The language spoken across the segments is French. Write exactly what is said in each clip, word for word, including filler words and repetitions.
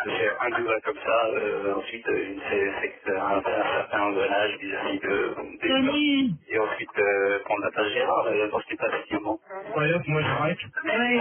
J'ai un degré comme ça, euh, ensuite euh, c'est c'est que un, un certain engrenage vis-à-vis de, des Tony. et ensuite euh, prendre la tâche Gérard, euh, parce que pas effectivement. D'ailleurs, moi j'arrête. Ouais.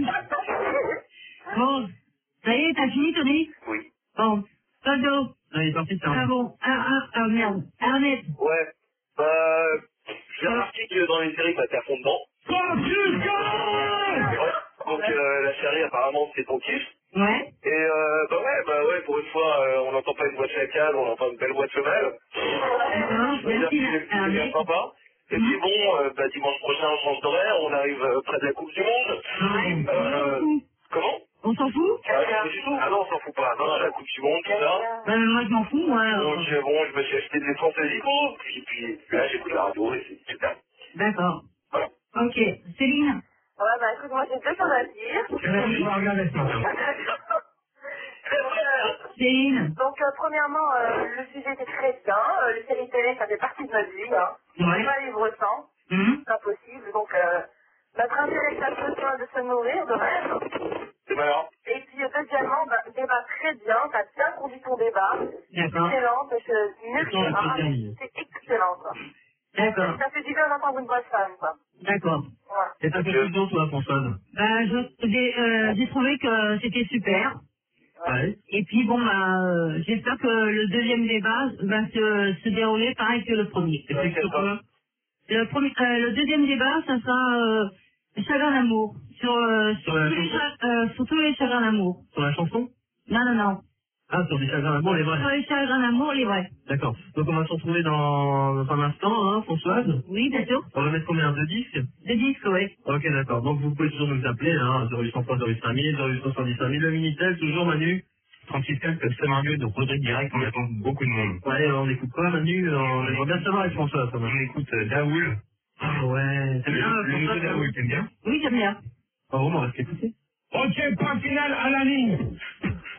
Bon, ça y est, t'as fini, Tony? Oui. Bon, Toto. Non, il est parti, c'est Ah un... bon, ah, ah, ah, merde. Ernest. Ouais. Bah, j'ai remarqué que dans les séries, bah t'es à fond dedans. Ouais. Donc euh, la série apparemment c'est ton kiff. Ouais. Et euh, bah ouais, bah ouais, pour une fois, euh, on n'entend pas une voix de chacal, on entend une belle voix de cheval. D'accord, merci, C'est bien Ernest. sympa. Et puis bon, euh, bah, dimanche prochain, on change d'horaire, on arrive euh, près de la Coupe du Monde. Ouais, Euh, comment on s'en fout? ah, pas du tout. Ah non, on s'en fout pas. Non, non, la Coupe du Monde, tout ça. Ben, moi, je m'en fous, moi. Donc euh, bon, je me suis acheté des fantaisies, puis, puis là, j'écoute la radio et c'est super. D'accord. Voilà. Ok. Céline? Ouais, bah écoute, moi j'ai deux choses à dire. Je vais regarder ça. Céline? Donc, euh, premièrement, euh, le sujet était très bien. Euh, les séries télé, ça fait partie de notre vie. Hein. Ouais. Pas vivre sans. Hum? C'est impossible. Donc, euh, notre intérêt, ça a besoin de se nourrir, de rêve. C'est marrant. Et puis, euh, deuxièmement, bah, débat très bien. T'as bien conduit ton débat. D'accord. Excellente. Je... Merci. Attends, Hein. je termine. C'est excellent, quoi. D'accord. Ça fait du bien d'entendre une voix de femme, quoi. D'accord. Ouais. Et ta conclusion, toi, Françoise? Ben, je- j'ai euh, j'ai trouvé que c'était super. Ouais. Et puis bon, bah, euh, j'espère que le deuxième débat va se, se dérouler pareil que le premier. Et c'est sur quoi? Le, premier euh, le deuxième débat, ça sera euh, chagrin d'amour. Sur, euh, sur, Sur la tous les chanson? cha- euh, sur tous les chagrins d'amour. Sur la chanson? Non, non, non. Ah, sur des chagrins d'amour, les vrais. Sur les chagrins d'amour, les vrais. D'accord. Donc on va se retrouver dans, dans un instant, hein, Françoise? Oui, bien sûr. On va mettre combien? Deux disques? Le disque, oui. Ok, d'accord. Donc vous pouvez toujours nous appeler, hein, zéro huit cent trois, zéro huit cinq mille, zéro huit cent soixante-dix-cinq mille, le Minitel, toujours Manu. trente-six quatre, c'est Mario de Rodrigue Direct, on attend beaucoup de monde. Ouais, on écoute quoi, Manu? On aimerait bien savoir avec François, ça va. On écoute euh, Daoul. Ah ouais, t'aimes Le, bien, le nouveau François? Daoul, t'aimes bien? Oui, j'aime bien. Ah, vraiment, on va se l'écouter. Ok, point final à la ligne.